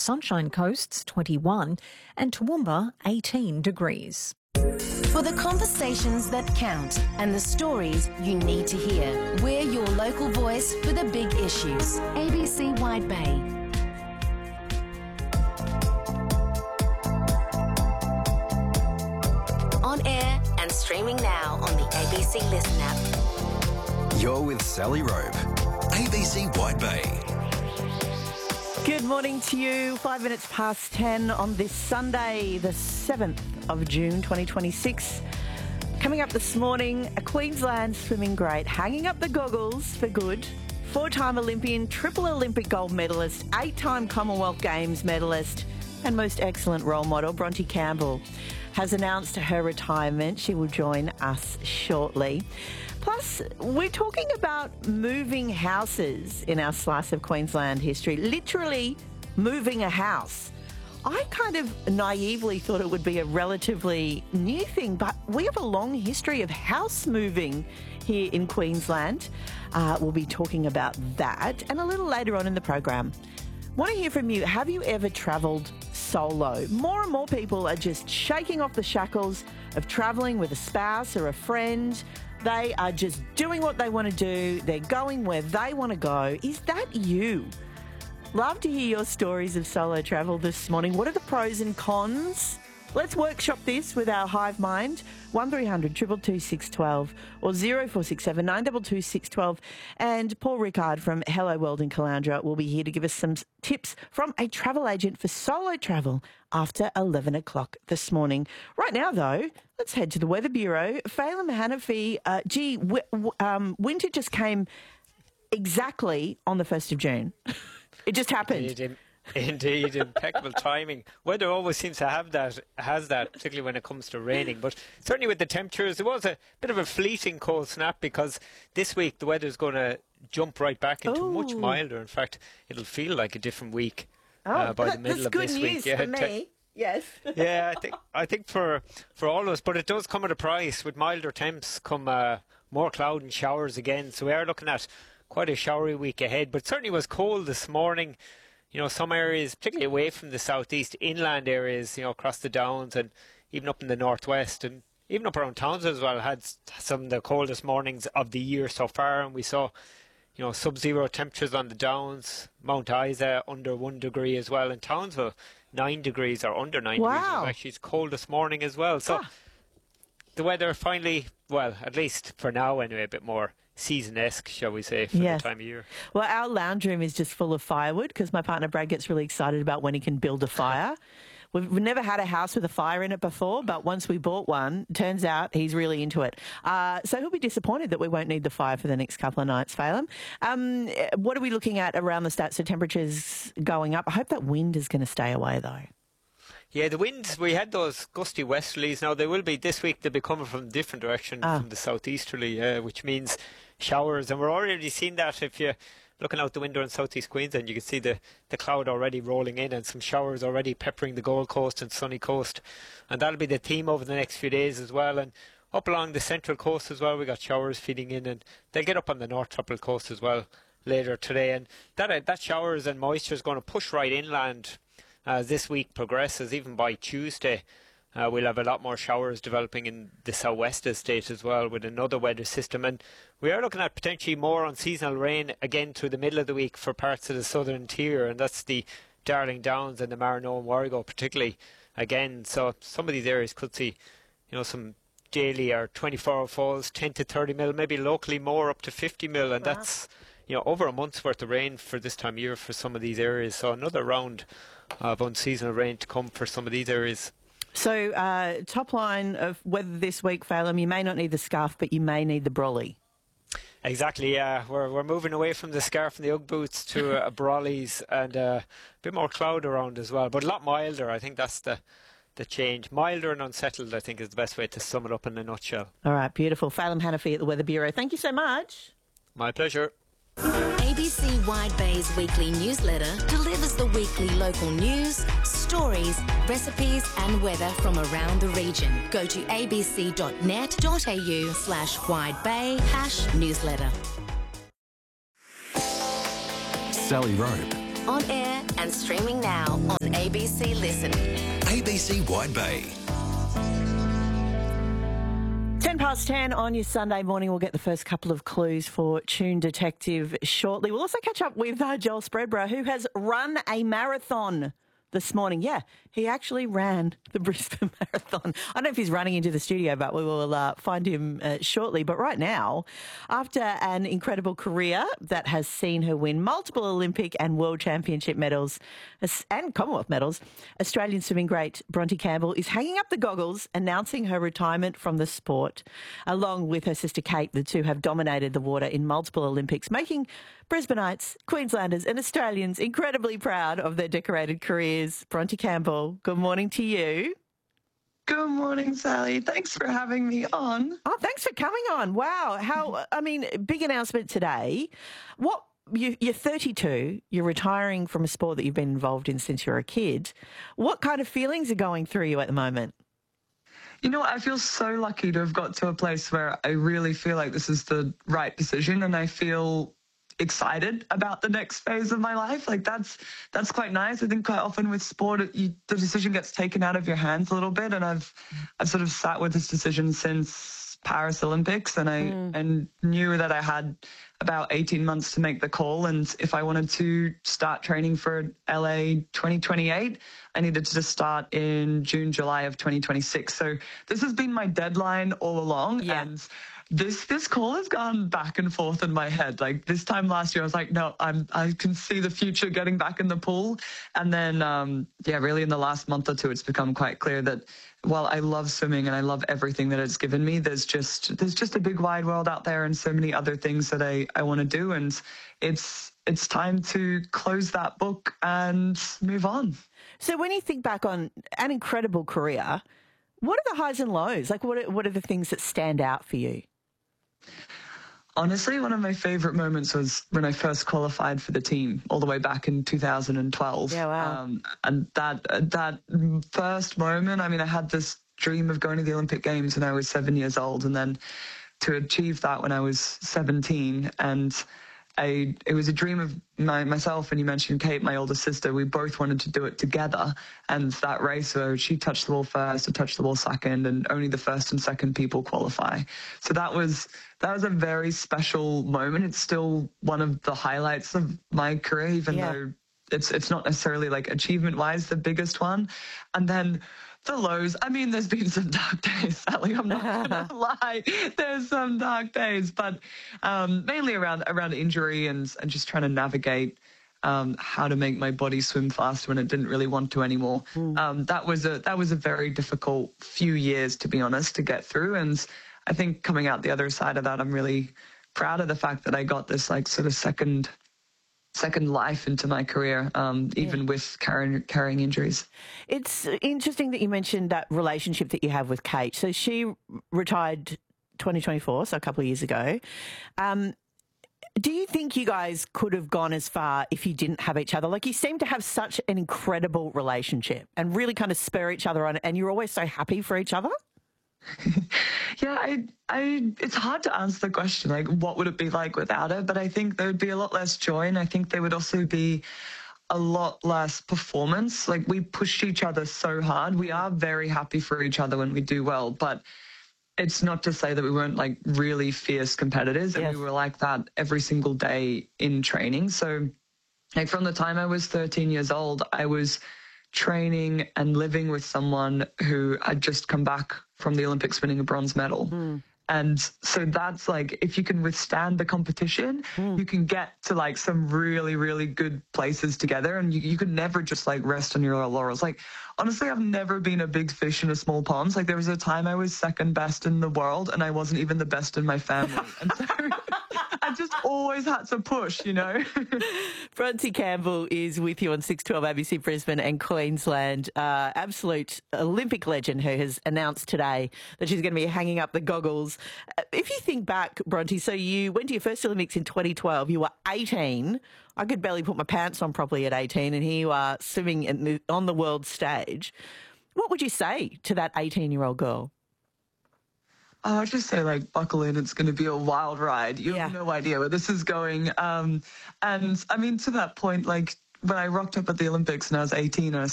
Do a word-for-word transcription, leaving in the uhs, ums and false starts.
Sunshine Coast's twenty-one and Toowoomba eighteen degrees. For the conversations that count and the stories you need to hear, we're your local voice for the big issues. A B C Wide Bay. On air and streaming now on the A B C Listen app. You're with Sally Rope, A B C Wide Bay. Good morning to you. Five minutes past ten on this Sunday, the seventh of June, twenty twenty-six. Coming up this morning, a Queensland swimming great, hanging up the goggles for good. Four-time Olympian, triple Olympic gold medalist, eight-time Commonwealth Games medalist, and most excellent role model, Bronte Campbell, has announced her retirement. She will join us shortly. Plus, we're talking about moving houses in our slice of Queensland history, literally moving a house. I kind of naively thought it would be a relatively new thing, but we have a long history of house moving here in Queensland. Uh, we'll be talking about that and a little later on in the program. Want to hear from you. Have you ever travelled solo? More and more people are just shaking off the shackles of travelling with a spouse or a friend. They are just doing what they want to do. They're going where they want to go. Is that you? Love to hear your stories of solo travel this morning. What are the pros and cons? Let's workshop this with our hive mind. one three hundred two two two six one two or zero four six seven nine two two six one two. And Paul Rickard from Hello World in Caloundra will be here to give us some tips from a travel agent for solo travel after eleven o'clock this morning. Right now, though, let's head to the Weather Bureau. Phelim Hanafi, uh, gee, w- w- um, winter just came exactly on the first of June. It just happened. Indeed, indeed, impeccable timing. Weather always seems to have that, has that, particularly when it comes to raining. But certainly with the temperatures, there was a bit of a fleeting cold snap because this week the weather's going to jump right back into Ooh. much milder. In fact, it'll feel like a different week Oh, uh, by that, the middle that's of good this news week. Yeah, for me. te- Yes. yeah, I think I think for for all of us, but it does come at a price. With milder temps come uh, more cloud and showers again. So we are looking at quite a showery week ahead. But it certainly was cold this morning. You know, some areas, particularly away from the southeast, inland areas, you know, across the Downs and even up in the northwest and even up around Townsville as well, had some of the coldest mornings of the year so far. And we saw, you know, sub-zero temperatures on the Downs, Mount Isa under one degree as well. In Townsville, nine degrees or under nine Wow. degrees. It was actually cold this morning as well. So Ah. the weather finally, well, at least for now anyway, a bit more season-esque, shall we say, for Yes. the time of year. Well, our lounge room is just full of firewood because my partner Brad gets really excited about when he can build a fire. We've, we've never had a house with a fire in it before, but once we bought one, turns out he's really into it. Uh, so he'll be disappointed that we won't need the fire for the next couple of nights, Phelim. Um, what are we looking at around the stats? So temperatures going up. I hope that wind is going to stay away, though. Yeah, the winds, we had those gusty westerlies. Now, they will be, this week, they'll be coming from a different direction, Ah. from the southeasterly, uh, which means showers. And we're already seeing that if you're looking out the window in southeast Queensland, you can see the, the cloud already rolling in and some showers already peppering the Gold Coast and sunny coast. And that'll be the theme over the next few days as well. And up along the central coast as well, we got showers feeding in, and they'll get up on the north tropical coast as well later today. And that, uh, that showers and moisture is going to push right inland as this week progresses. Even by Tuesday, uh, we'll have a lot more showers developing in the southwest of the state as well with another weather system. And we are looking at potentially more unseasonal rain again through the middle of the week for parts of the southern interior, and that's the Darling Downs and the Marino and Warrego particularly again. So some of these areas could see, you know, some daily or twenty-four hour falls, ten to thirty mil, maybe locally more up to fifty mil, and wow. That's, you know, over a month's worth of rain for this time of year for some of these areas. So another round of unseasonal rain to come for some of these areas. So uh, top line of weather this week, Phelim, you may not need the scarf, but you may need the brolly. Exactly, yeah. We're we're moving away from the scarf and the Ugg boots to uh, brollies and uh, a bit more cloud around as well, but a lot milder. I think that's the the change. Milder and unsettled, I think, is the best way to sum it up in a nutshell. All right, beautiful. Phelim Hanafi at the Weather Bureau. Thank you so much. My pleasure. A B C Wide Bay's weekly newsletter delivers the weekly local news, stories, recipes and weather from around the region. Go to abc.net.au slash widebay hash newsletter. Sally Rope. On air and and streaming now on A B C Listen. A B C Wide Bay. ten past ten on your Sunday morning. We'll get the first couple of clues for Tune Detective shortly. We'll also catch up with uh, Joel Spreadborough, who has run a marathon this morning. Yeah, he actually ran the Brisbane Marathon. I don't know if he's running into the studio, but we will uh, find him uh, shortly. But right now, after an incredible career that has seen her win multiple Olympic and World Championship medals and Commonwealth medals, Australian swimming great Bronte Campbell is hanging up the goggles, announcing her retirement from the sport. Along with her sister Kate, the two have dominated the water in multiple Olympics, making Brisbaneites, Queenslanders and Australians incredibly proud of their decorated careers. Bronte Campbell, good morning to you. Good morning, Sally. Thanks for having me on. Oh, thanks for coming on. Wow. How, I mean, big announcement today. What, you, you're thirty-two, you're retiring from a sport that you've been involved in since you were a kid. What kind of feelings are going through you at the moment? You know what? I feel so lucky to have got to a place where I really feel like this is the right decision, and I feel excited about the next phase of my life. Like that's that's quite nice. I think quite often with sport, it, you, the decision gets taken out of your hands a little bit, and I've I've sort of sat with this decision since Paris Olympics, and I mm. and knew that I had about eighteen months to make the call, and if I wanted to start training for L A twenty twenty-eight, I needed to just start in June, July of twenty twenty-six. So this has been my deadline all along, yeah. and This this call has gone back and forth in my head. Like this time last year, I was like, no, I'm I can see the future getting back in the pool. And then, um, yeah, really in the last month or two, it's become quite clear that while I love swimming and I love everything that it's given me, there's just there's just a big wide world out there and so many other things that I, I want to do. And it's it's time to close that book and move on. So when you think back on an incredible career, what are the highs and lows? Like what are, what are the things that stand out for you? Honestly, one of my favourite moments was when I first qualified for the team all the way back in two thousand twelve. Yeah, wow. Um, and that that first moment, I mean, I had this dream of going to the Olympic Games when I was seven years old, and then to achieve that when I was seventeen, and I, it was a dream of my, myself, and you mentioned Kate, my older sister. We both wanted to do it together. And that race where she touched the ball first, I touched the ball second, and only the first and second people qualify. So that was that was a very special moment. It's still one of the highlights of my career, even yeah. though it's it's not necessarily like achievement-wise the biggest one. And then the lows, I mean, there's been some dark days, Sally, I'm not going to lie. There's some dark days, but um, mainly around around injury and, and just trying to navigate um, how to make my body swim fast when it didn't really want to anymore. Mm. Um, that was a that was a very difficult few years, to be honest, to get through. And I think coming out the other side of that, I'm really proud of the fact that I got this like sort of second second life into my career, um, even yeah. with carrying, carrying injuries. It's interesting that you mentioned that relationship that you have with Kate. So she retired twenty twenty-four, so a couple of years ago. Um, do you think you guys could have gone as far if you didn't have each other? Like, you seem to have such an incredible relationship and really kind of spur each other on, and you're always so happy for each other. Yeah, I, I, it's hard to answer the question, like, what would it be like without her? But I think there would be a lot less joy, and I think there would also be a lot less performance. Like, we pushed each other so hard. We are very happy for each other when we do well, but it's not to say that we weren't, like, really fierce competitors, and yes. we were like that every single day in training. So, like, from the time I was thirteen years old, I was training and living with someone who had just come back from the Olympics winning a bronze medal. Mm. And so that's like, if you can withstand the competition, mm. you can get to like some really, really good places together, and you, you could never just like rest on your laurels. Like, honestly, I've never been a big fish in a small pond. Like, there was a time I was second best in the world and I wasn't even the best in my family. And so I just always had to push, you know. Bronte Campbell is with you on six twelve A B C Brisbane and Queensland. Uh, absolute Olympic legend who has announced today that she's going to be hanging up the goggles. Uh, if you think back, Bronte, so you went to your first Olympics in twenty twelve. You were eighteen. I could barely put my pants on properly at eighteen, and here you are swimming in the, on the world stage. What would you say to that eighteen-year-old girl? Oh, I'd just say, like, buckle in. It's going to be a wild ride. You yeah. have no idea where this is going. Um, and, I mean, to that point, like, when I rocked up at the Olympics when I was eighteen and I